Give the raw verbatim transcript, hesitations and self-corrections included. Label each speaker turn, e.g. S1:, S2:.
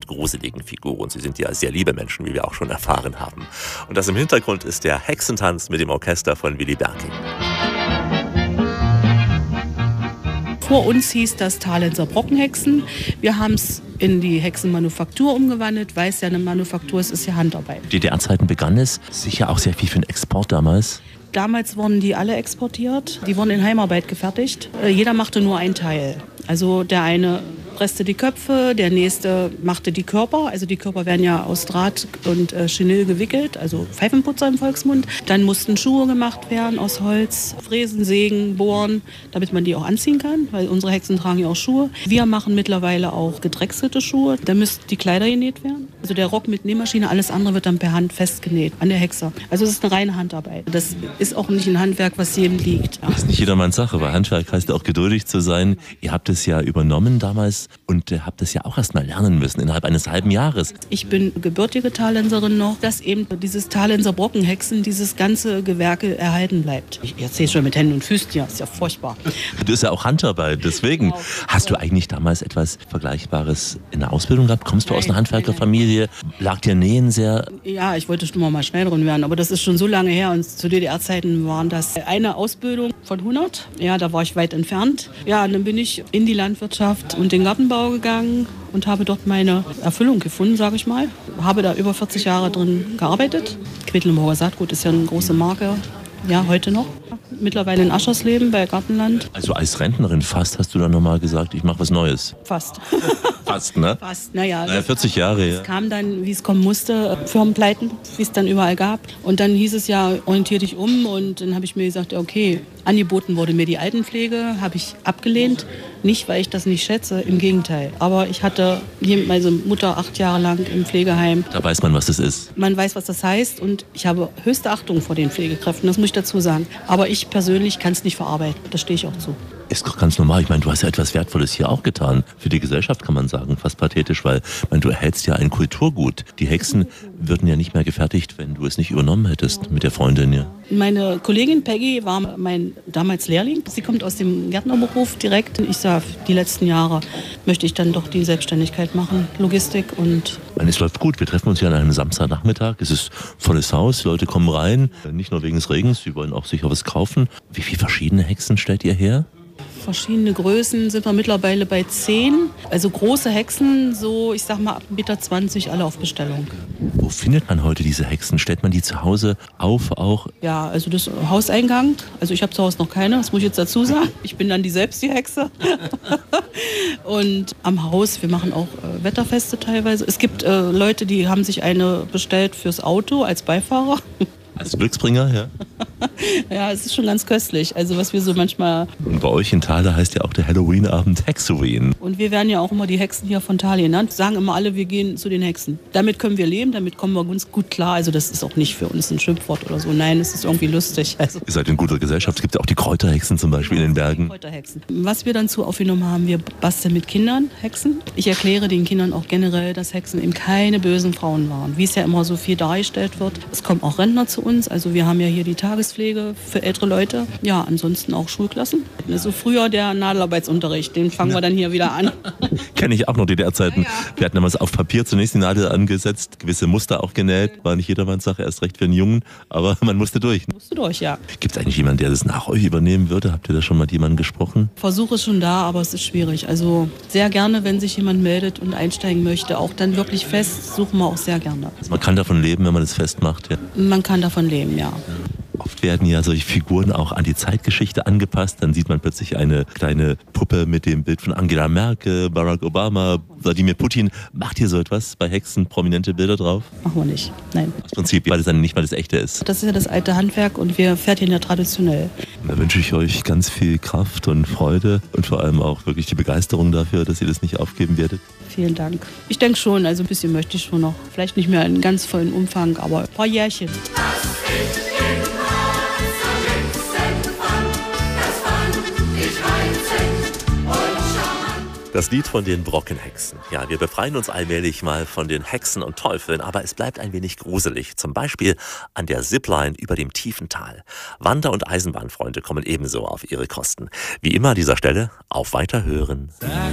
S1: gruseligen Figuren. Sie sind ja sehr liebe Menschen, wie wir auch schon erfahren haben. Und das im Hintergrund ist der Hexentanz mit dem Orchester von Willy Berking.
S2: Vor uns hieß das Talenser Brockenhexen. Wir haben es in die Hexenmanufaktur umgewandelt, weil es ja eine Manufaktur ist, ist ja Handarbeit.
S1: D D R-Zeiten begann es, sicher auch sehr viel für den Export damals.
S2: Damals wurden die alle exportiert, die wurden in Heimarbeit gefertigt. Jeder machte nur einen Teil. Also der eine presste die Köpfe, der nächste machte die Körper. Also die Körper werden ja aus Draht und äh, Chenille gewickelt, also Pfeifenputzer im Volksmund. Dann mussten Schuhe gemacht werden aus Holz, fräsen, sägen, bohren, damit man die auch anziehen kann, weil unsere Hexen tragen ja auch Schuhe. Wir machen mittlerweile auch gedrechselte Schuhe, da müssen die Kleider genäht werden. Also der Rock mit Nähmaschine, alles andere wird dann per Hand festgenäht an der Hexe. Also es ist eine reine Handarbeit. Das ist auch nicht ein Handwerk, was jedem liegt.
S1: Das ist nicht jedermanns Sache, weil Handwerk heißt auch geduldig zu sein. Ihr habt es ja übernommen damals und äh, habt es ja auch erst mal lernen müssen, innerhalb eines halben Jahres.
S2: Ich bin gebürtige Talenserin noch, dass eben dieses Talenser Brockenhexen, dieses ganze Gewerke erhalten bleibt. Ich erzähle schon mit Händen und Füßen, ja, ist ja furchtbar.
S1: Du ist ja auch Handarbeit, deswegen. Genau. Hast du eigentlich damals etwas Vergleichbares in der Ausbildung gehabt? Kommst du nein, aus einer Handwerkerfamilie? Lag dir Nähen sehr?
S2: Ja, ich wollte schon mal Schneiderin werden, aber das ist schon so lange her und zu D D R-Zeiten waren das eine Ausbildung von hundert. Ja, da war ich weit entfernt. Ja, und dann bin ich in die Landwirtschaft und den Gartenbau gegangen und habe dort meine Erfüllung gefunden, sage ich mal. Habe da über vierzig Jahre drin gearbeitet. Quedlinburger Saatgut ist ja eine große Marke, ja, heute noch. Mittlerweile in Aschersleben bei Gartenland.
S1: Also als Rentnerin fast hast du dann nochmal gesagt, ich mache was Neues.
S2: Fast.
S1: Fast, ne?
S2: Fast, naja.
S1: naja vierzig Jahre, ja.
S2: Es kam dann, wie es kommen musste, Firmenpleiten, wie es dann überall gab. Und dann hieß es ja, orientier dich um. Und dann habe ich mir gesagt, okay, angeboten wurde mir die Altenpflege, habe ich abgelehnt. Nicht, weil ich das nicht schätze, im Gegenteil. Aber ich hatte meine Mutter acht Jahre lang im Pflegeheim.
S1: Da weiß man, was das ist.
S2: Man weiß, was das heißt und ich habe höchste Achtung vor den Pflegekräften, das muss ich dazu sagen. Aber ich persönlich kann es nicht verarbeiten, da stehe ich auch zu.
S1: Ist doch ganz normal. Ich meine, du hast ja etwas Wertvolles hier auch getan. Für die Gesellschaft kann man sagen, fast pathetisch, weil ich meine, du erhältst ja ein Kulturgut. Die Hexen würden ja nicht mehr gefertigt, wenn du es nicht übernommen hättest mit der Freundin. Ja.
S2: Meine Kollegin Peggy war mein damals Lehrling. Sie kommt aus dem Gärtnerberuf direkt. Ich sage, die letzten Jahre möchte ich dann doch die Selbstständigkeit machen, Logistik und...
S1: Ich meine, es läuft gut. Wir treffen uns hier an einem Samstagnachmittag. Es ist volles Haus, Leute kommen rein. Nicht nur wegen des Regens, sie wollen auch sicher was kaufen. Wie viele verschiedene Hexen stellt ihr her?
S2: Verschiedene Größen sind wir mittlerweile bei zehn. Also große Hexen, so ich sag mal ab eins Meter zwanzig, alle auf Bestellung.
S1: Wo findet man heute diese Hexen? Stellt man die zu Hause auf auch?
S2: Ja, also das Hauseingang. Also ich habe zu Hause noch keine, das muss ich jetzt dazu sagen. Ich bin dann die selbst die Hexe. Und am Haus, wir machen auch äh, Wetterfeste teilweise. Es gibt äh, Leute, die haben sich eine bestellt fürs Auto als Beifahrer.
S1: Als Glücksbringer, ja?
S2: Ja, es ist schon ganz köstlich. Also was wir so manchmal...
S1: Und bei euch in Thale heißt ja auch der Halloween-Abend Hexoween.
S2: Und wir werden ja auch immer die Hexen hier von Thale genannt. Sagen immer alle, wir gehen zu den Hexen. Damit können wir leben, damit kommen wir uns gut klar. Also das ist auch nicht für uns ein Schimpfwort oder so. Nein, es ist irgendwie lustig. Also
S1: ihr seid in guter Gesellschaft. Es gibt ja auch die Kräuterhexen zum Beispiel in den Bergen.
S2: Die Kräuterhexen. Was wir dann zu aufgenommen haben, wir basteln mit Kindern Hexen. Ich erkläre den Kindern auch generell, dass Hexen eben keine bösen Frauen waren. Wie es ja immer so viel dargestellt wird. Es kommen auch Rentner zu uns. Also wir haben ja hier die Tagespflege für ältere Leute. Ja, ansonsten auch Schulklassen. Also früher der Nadelarbeitsunterricht, den fangen wir dann hier wieder an.
S1: Kenne ich auch noch D D R-Zeiten. Ja, ja. Wir hatten damals auf Papier zunächst die Nadel angesetzt, gewisse Muster auch genäht. War nicht jedermanns Sache, erst recht für einen Jungen. Aber man musste durch.
S2: Musste durch, ja.
S1: Gibt es eigentlich jemanden, der das nach euch übernehmen würde? Habt ihr da schon mal mit jemandem gesprochen?
S2: Versuch ist schon da, aber es ist schwierig. Also sehr gerne, wenn sich jemand meldet und einsteigen möchte, auch dann wirklich fest, suchen wir auch sehr gerne.
S1: Also man kann davon leben, wenn man das fest macht, ja?
S2: Man kann davon leben, ja.
S1: Oft werden ja solche Figuren auch an die Zeitgeschichte angepasst. Dann sieht man plötzlich eine kleine Puppe mit dem Bild von Angela Merkel, Barack Obama, Wladimir Putin. Macht ihr so etwas bei Hexen, prominente Bilder drauf?
S2: Machen wir nicht, nein.
S1: Aus Prinzip, weil es dann nicht mal das Echte ist.
S2: Das ist ja das alte Handwerk und wir fertigen ja traditionell.
S1: Da wünsche ich euch ganz viel Kraft und Freude und vor allem auch wirklich die Begeisterung dafür, dass ihr das nicht aufgeben werdet.
S2: Vielen Dank. Ich denke schon, also ein bisschen möchte ich schon noch. Vielleicht nicht mehr in ganz vollen Umfang, aber ein paar Jährchen.
S1: Das Lied von den Brockenhexen. Ja, wir befreien uns allmählich mal von den Hexen und Teufeln, aber es bleibt ein wenig gruselig. Zum Beispiel an der Zipline über dem tiefen Tal. Wander- und Eisenbahnfreunde kommen ebenso auf ihre Kosten. Wie immer an dieser Stelle, auf Weiterhören.